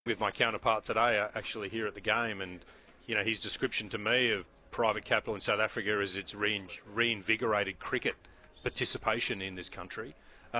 with my counterpart today, actually here at the game, and his description to me of private capital in South Africa is it's reinvigorated cricket participation in this country.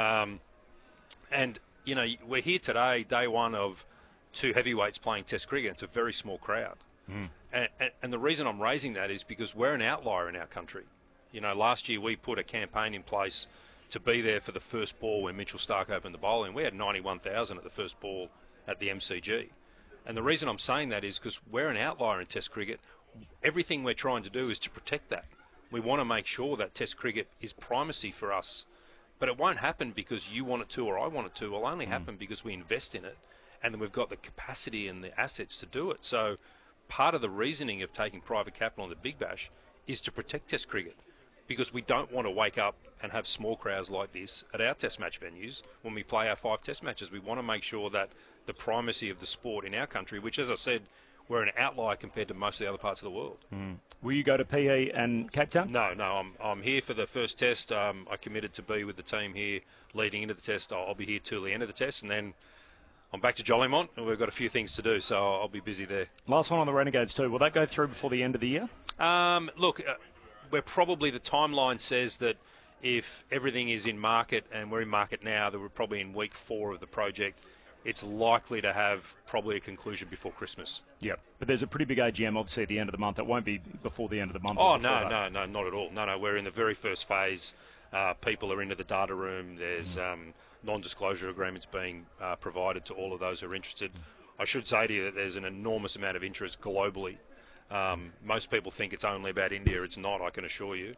And we're here today, day one of two heavyweights playing Test cricket. It's a very small crowd. And the reason I'm raising that is because we're an outlier in our country. Last year we put a campaign in place to be there for the first ball when Mitchell Starc opened the bowling. We had 91,000 at the first ball at the MCG. And the reason I'm saying that is because we're an outlier in Test cricket. Everything we're trying to do is to protect that. We want to make sure that Test cricket is primacy for us. But it won't happen because you want it to or I want it to. It'll only happen because we invest in it, and then we've got the capacity and the assets to do it. So part of the reasoning of taking private capital on the Big Bash is to protect Test cricket, because we don't want to wake up and have small crowds like this at our Test match venues when we play our 5 Test matches. We want to make sure that the primacy of the sport in our country, which, as I said, we're an outlier compared to most of the other parts of the world. Will you go to PE and Cape Town? No, I'm here for the first Test. I committed to be with the team here leading into the Test. I'll be here till the end of the Test, and then I'm back to Jolimont, and we've got a few things to do, so I'll be busy there. Last one on the Renegades too. Will that go through before the end of the year? Look, we're probably, the timeline says that if everything is in market, and we're in market now, that we're probably in week 4 of the project, it's likely to have probably a conclusion before Christmas. Yeah, but there's a pretty big AGM obviously at the end of the month. It won't be before the end of the month. Oh, no, not at all. No, we're in the very first phase. People are into the data room. There's non-disclosure agreements being provided to all of those who are interested. I should say to you that there's an enormous amount of interest globally. Most people think it's only about India. It's not, I can assure you.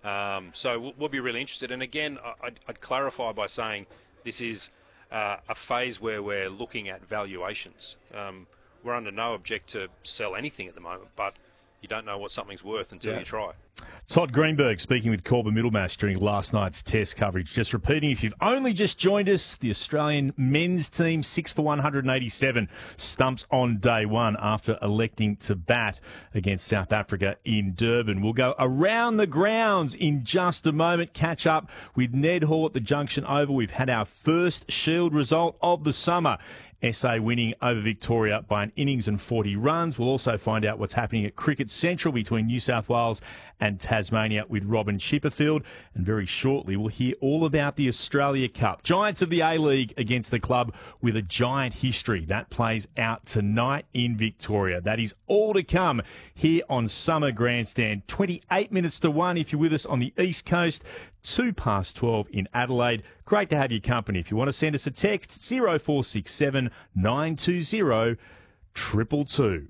So we'll be really interested. And again, I'd clarify by saying this is a phase where we're looking at valuations. We're under no object to sell anything at the moment, but you don't know what something's worth until you try. Todd Greenberg speaking with Corbin Middlemash during last night's Test coverage. Just repeating, if you've only just joined us, the Australian men's team 6 for 187 stumps on day one after electing to bat against South Africa in Durban. We'll go around the grounds in just a moment. Catch up with Ned Hall at the Junction Oval. We've had our first Shield result of the summer. SA winning over Victoria by an innings and 40 runs. We'll also find out what's happening at Cricket Central between New South Wales and Tasmania with Robin Chipperfield. And very shortly, we'll hear all about the Australia Cup. Giants of the A-League against the club with a giant history. That plays out tonight in Victoria. That is all to come here on Summer Grandstand. 28 minutes to 1 if you're with us on the East Coast. 12 in Adelaide. Great to have your company. If you want to send us a text, 0467 920 222.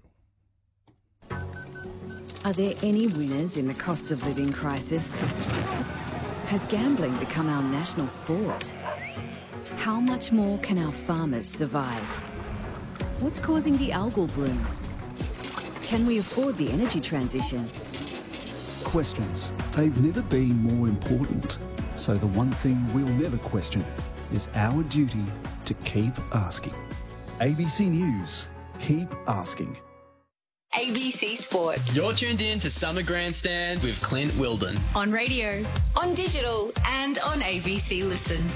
Are there any winners in the cost of living crisis? Has gambling become our national sport? How much more can our farmers survive? What's causing the algal bloom? Can we afford the energy transition? Questions. They've never been more important. So the one thing we'll never question is our duty to keep asking. ABC News. Keep asking. ABC Sport. You're tuned in to Summer Grandstand with Clint Wilden. On radio, on digital, and on ABC Listen.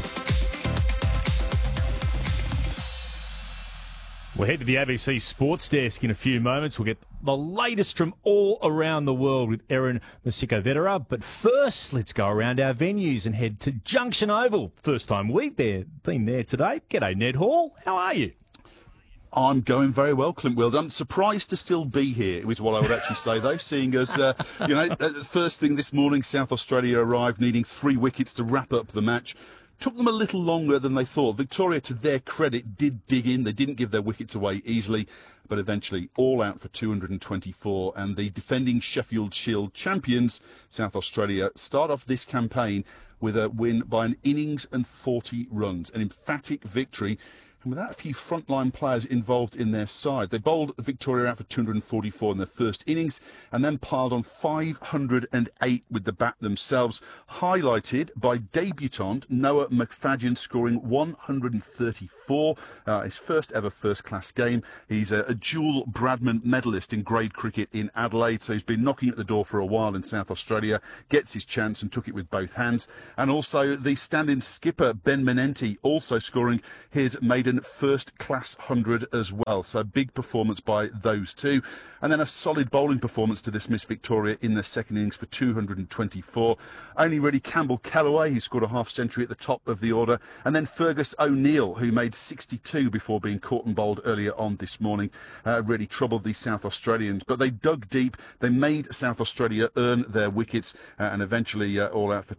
We'll head to the ABC Sports Desk in a few moments. We'll get the latest from all around the world with Erin Masiko-Vetera. But first, let's go around our venues and head to Junction Oval. First time we've been there today. G'day, Ned Hall. How are you? I'm going very well, Clint Wilde. I'm surprised to still be here, is what I would actually say, though, seeing as, first thing this morning, South Australia arrived needing 3 wickets to wrap up the match. Took them a little longer than they thought. Victoria, to their credit, did dig in. They didn't give their wickets away easily, but eventually all out for 224. And the defending Sheffield Shield champions, South Australia, start off this campaign with a win by an innings and 40 runs. An emphatic victory, and without a few frontline players involved in their side. They bowled Victoria out for 244 in their first innings and then piled on 508 with the bat themselves, highlighted by debutant Noah McFadden scoring 134, his first ever first-class game. He's a dual Bradman medalist in grade cricket in Adelaide, so he's been knocking at the door for a while in South Australia, gets his chance and took it with both hands. And also the stand-in skipper Ben Menenti also scoring his maiden Maiden first-class 100 as well. So big performance by those two. And then a solid bowling performance to dismiss Victoria in their second innings for 224. Only really Campbell Callaway, who scored a half-century at the top of the order. And then Fergus O'Neill, who made 62 before being caught and bowled earlier on this morning. Really troubled the South Australians. But they dug deep. They made South Australia earn their wickets and eventually all out for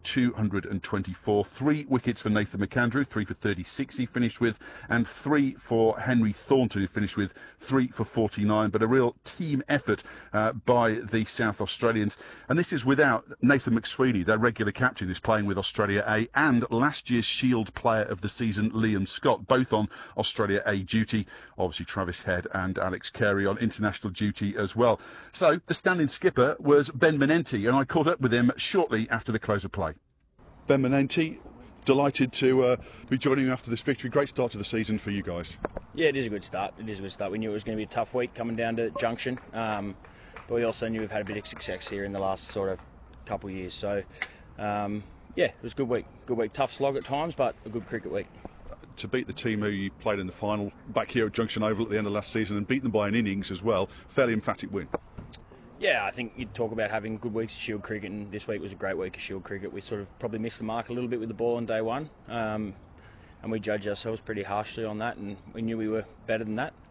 224. 3 wickets for Nathan McAndrew, 3 for 36 he finished with, and 3 for Henry Thornton, who finished with 3 for 49. But a real team effort by the South Australians. And this is without Nathan McSweeney, their regular captain, who's playing with Australia A, and last year's Shield Player of the Season, Liam Scott, both on Australia A duty. Obviously Travis Head and Alex Carey on international duty as well. So the standing skipper was Ben Manenti, and I caught up with him shortly after the close of play. Ben Manenti, delighted to be joining you after this victory. Great start to the season for you guys. Yeah, it is a good start. It is a good start. We knew it was going to be a tough week coming down to Junction, but we also knew we've had a bit of success here in the last sort of couple of years. So, yeah, it was a good week. Good week. Tough slog at times, but a good cricket week. To beat the team who you played in the final back here at Junction Oval at the end of last season and beat them by an innings as well, fairly emphatic win. Yeah, I think you'd talk about having good weeks of Shield cricket, and this week was a great week of Shield cricket. We sort of probably missed the mark a little bit with the ball on day one, and we judged ourselves pretty harshly on that, and we knew we were better than that,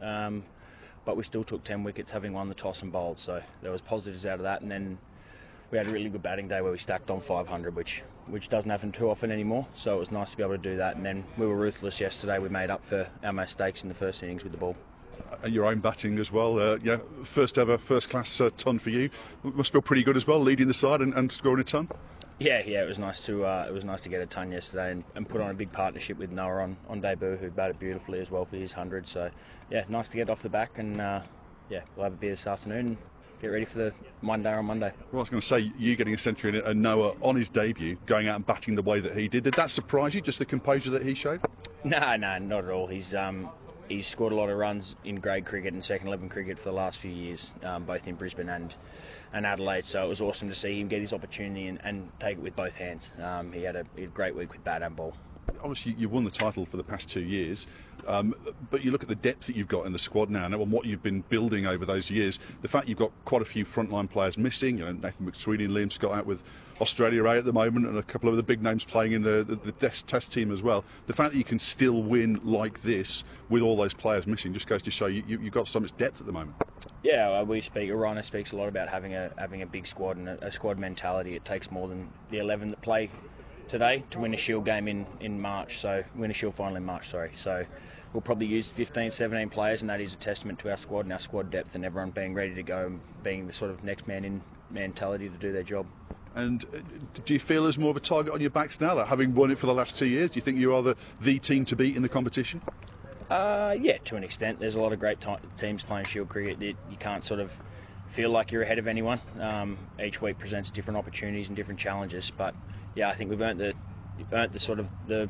but we still took 10 wickets having won the toss and bowled, so there was positives out of that. And then we had a really good batting day where we stacked on 500, which doesn't happen too often anymore, so it was nice to be able to do that. And then we were ruthless yesterday. We made up for our mistakes in the first innings with the ball. And your own batting as well. Yeah, first ever first class ton for you. Must feel pretty good as well, leading the side and scoring a ton. Yeah, it was nice to get a ton yesterday and put on a big partnership with Noah on debut, who batted beautifully as well for his 100. So yeah, nice to get off the back, and yeah, we'll have a beer this afternoon and get ready for the Monday on Monday. Well, I was going to say, you getting a century and Noah on his debut, going out and batting the way that he did that surprise you, just the composure that he showed? No, not at all. He's scored a lot of runs in grade cricket and second 11 cricket for the last few years, both in Brisbane and Adelaide. So it was awesome to see him get his opportunity and take it with both hands. He had a great week with bat and ball. Obviously, you've won the title for the past 2 years, but you look at the depth that you've got in the squad now and what you've been building over those years. The fact you've got quite a few frontline players missing, Nathan McSweeney and Liam Scott out with Australia A at the moment, and a couple of the big names playing in the test team as well. The fact that you can still win like this with all those players missing just goes to show you've got so much depth at the moment. Yeah, Rhino speaks a lot about having a big squad and a squad mentality. It takes more than the 11 that play today to win a Shield game in March, so win a Shield final in March, sorry. So we'll probably use 15, 17 players, and that is a testament to our squad and our squad depth and everyone being ready to go and being the sort of next man in mentality to do their job. And do you feel there's more of a target on your backs now, like having won it for the last 2 years? Do you think you are the team to beat in the competition? Yeah, to an extent. There's a lot of great teams playing Shield cricket. You can't sort of feel like you're ahead of anyone. Each week presents different opportunities and different challenges, but yeah, I think we've earned the sort of the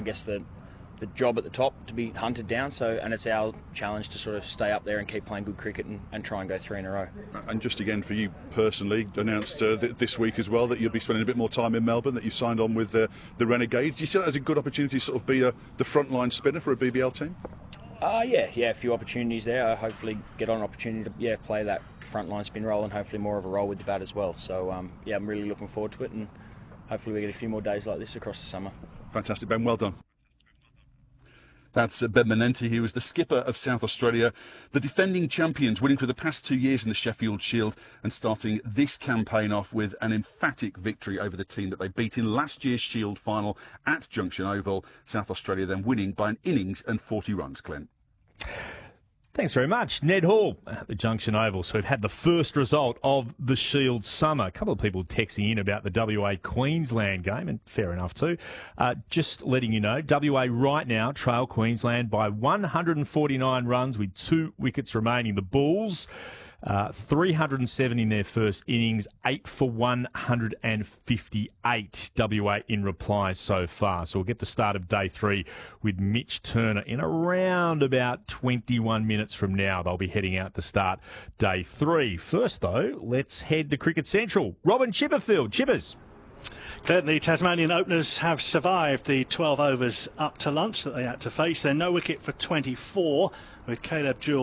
job at the top to be hunted down. So, and it's our challenge to sort of stay up there and keep playing good cricket and try and go 3 in a row. And just again for you personally, announced this week as well that you'll be spending a bit more time in Melbourne, that you've signed on with the Renegades. Do you see that as a good opportunity to sort of be the frontline spinner for a BBL team? Yeah, a few opportunities there. I hopefully get on an opportunity to play that frontline spin role and hopefully more of a role with the bat as well. So yeah, I'm really looking forward to it, and hopefully we get a few more days like this across the summer. Fantastic, Ben. Well done. That's Ben Manenti. He was the skipper of South Australia, the defending champions, winning for the past 2 years in the Sheffield Shield and starting this campaign off with an emphatic victory over the team that they beat in last year's Shield final at Junction Oval. South Australia then winning by an innings and 40 runs, Clint. Thanks very much. Ned Hall at the Junction Oval. So we've had the first result of the Shield summer. A couple of people texting in about the WA Queensland game, and fair enough too. Just letting you know, WA right now trail Queensland by 149 runs with 2 wickets remaining. The Bulls, 307 in their first innings, 8 for 158 WA in reply so far. So we'll get the start of day 3 with Mitch Turner in around about 21 minutes from now. They'll be heading out to start day 3. First, though, let's head to Cricket Central. Robin Chipperfield. Chippers. Then the Tasmanian openers have survived the 12 overs up to lunch that they had to face. They're no wicket for 24 with Caleb Jewell